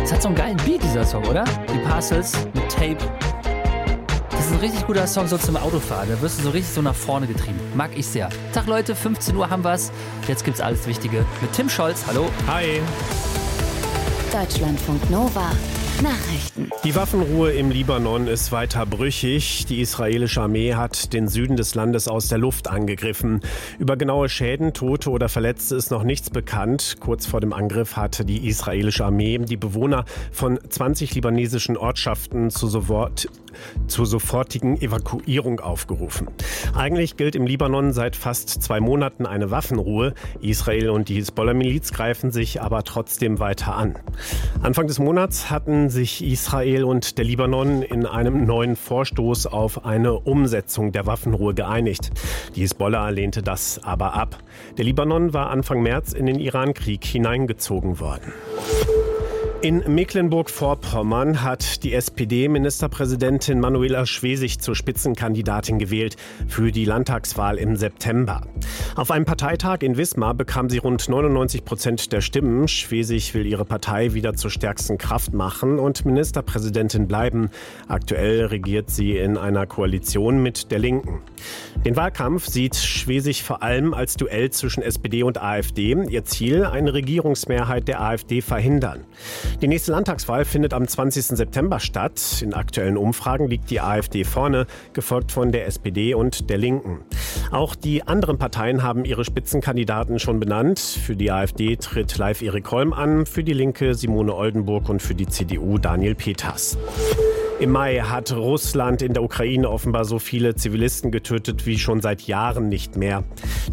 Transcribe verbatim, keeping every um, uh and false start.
Das hat so einen geilen Beat, dieser Song, oder? Die Parcels mit Tape. Das ist ein richtig guter Song so zum Autofahren. Da wirst du so richtig so nach vorne getrieben. Mag ich sehr. Tag Leute, fünfzehn Uhr haben wir's. Jetzt gibt's alles Wichtige mit Tim Scholz. Hallo. Hi. Deutschlandfunk Nova. Nachrichten. Die Waffenruhe im Libanon ist weiter brüchig. Die israelische Armee hat den Süden des Landes aus der Luft angegriffen. Über genaue Schäden, Tote oder Verletzte ist noch nichts bekannt. Kurz vor dem Angriff hatte die israelische Armee die Bewohner von zwanzig libanesischen Ortschaften zu sofort, zur sofortigen Evakuierung aufgerufen. Eigentlich gilt im Libanon seit fast zwei Monaten eine Waffenruhe. Israel und die Hisbollah-Miliz greifen sich aber trotzdem weiter an. Anfang des Monats hatten sich Israel und der Libanon in einem neuen Vorstoß auf eine Umsetzung der Waffenruhe geeinigt. Die Hisbollah lehnte das aber ab. Der Libanon war Anfang März in den Irankrieg hineingezogen worden. In Mecklenburg-Vorpommern hat die S P D-Ministerpräsidentin Manuela Schwesig zur Spitzenkandidatin gewählt für die Landtagswahl im September. Auf einem Parteitag in Wismar bekam sie rund neunundneunzig Prozent der Stimmen. Schwesig will ihre Partei wieder zur stärksten Kraft machen und Ministerpräsidentin bleiben. Aktuell regiert sie in einer Koalition mit der Linken. Den Wahlkampf sieht Schwesig vor allem als Duell zwischen S P D und AfD. Ihr Ziel, eine Regierungsmehrheit der AfD verhindern. Die nächste Landtagswahl findet am zwanzigsten September statt. In aktuellen Umfragen liegt die AfD vorne, gefolgt von der S P D und der Linken. Auch die anderen Parteien haben ihre Spitzenkandidaten schon benannt. Für die AfD tritt Leif Erik Holm an, für die Linke Simone Oldenburg und für die C D U Daniel Peters. Im Mai hat Russland in der Ukraine offenbar so viele Zivilisten getötet wie schon seit Jahren nicht mehr.